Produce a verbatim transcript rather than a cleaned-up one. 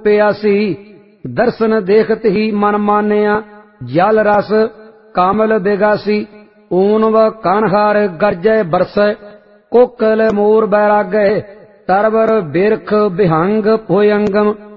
ਪਿਆਸੀ। ਦਰਸ਼ਨ ਦੇਖਤ ਹੀ ਮਨ ਮਾਨਿਆ ਜਲ ਰਸ ਕਾਮਲ ਬਿਗਾਸੀ। ਊਨਵ ਕਨਹਾਰ ਗਰਜੈ ਬਰਸੈ ਕੋਕਲ ਮੋਰ ਬੈਰਾਗੈ। ਤਰਵਰ ਬਿਰਖ ਬਿਹੰਗ ਭੁਯੰਗਮ